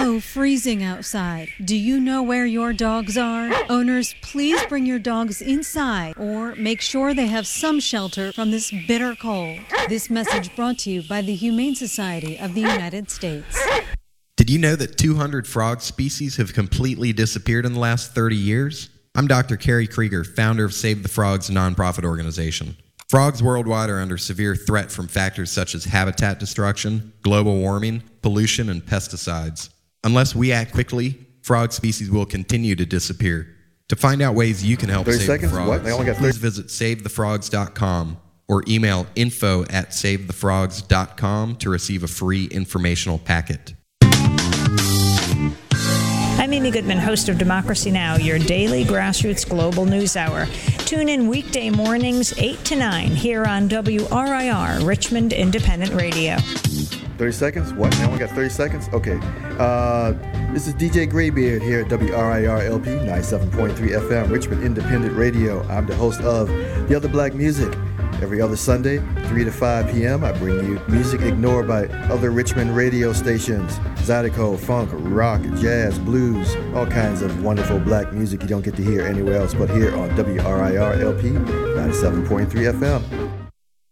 so freezing outside. Do you know where your dogs are? Owners, please bring your dogs inside or make sure they have some shelter from this bitter cold. This message brought to you by the Humane Society of the United States. Did you know that 200 frog species have completely disappeared in the last 30 years? I'm Dr. Kerry Krieger, founder of Save the Frogs nonprofit organization. Frogs worldwide are under severe threat from factors such as habitat destruction, global warming, pollution, and pesticides. Unless we act quickly, frog species will continue to disappear. To find out ways you can help save the frogs, please visit SaveTheFrogs.com or email info@SaveTheFrogs.com to receive a free informational packet. I'm Amy Goodman, host of Democracy Now!, your daily grassroots global news hour. Tune in weekday mornings 8 to 9 here on WRIR, Richmond Independent Radio. 30 seconds? What? Now we got 30 seconds? Okay. This is DJ Graybeard here at WRIR LP 97.3 FM, Richmond Independent Radio. I'm the host of The Other Black Music. Every other Sunday, 3 to 5 p.m., I bring you music ignored by other Richmond radio stations. Zydeco, funk, rock, jazz, blues, all kinds of wonderful black music you don't get to hear anywhere else but here on WRIR LP 97.3 FM.